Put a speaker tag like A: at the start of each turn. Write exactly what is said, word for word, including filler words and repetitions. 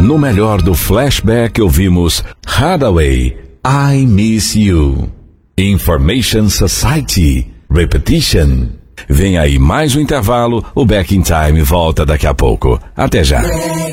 A: No melhor do flashback ouvimos Hathaway, I Miss You. Information Society, Repetition. Vem aí mais um intervalo, o Back in Time volta daqui a pouco. Até já.